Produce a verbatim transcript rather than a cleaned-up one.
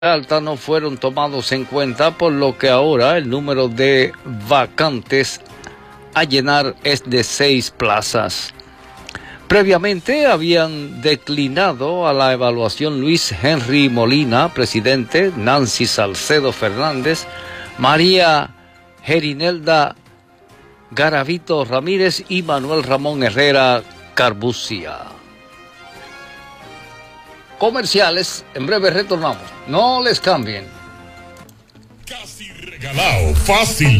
alta no fueron tomados en cuenta, por lo que ahora el número de vacantes a llenar es de seis plazas. Previamente habían declinado a la evaluación Luis Henry Molina, presidente, Nancy Salcedo Fernández, María Gerinelda Garavito Ramírez y Manuel Ramón Herrera Carbucia. Comerciales, en breve retornamos. No les cambien. Casi regalado, fácil.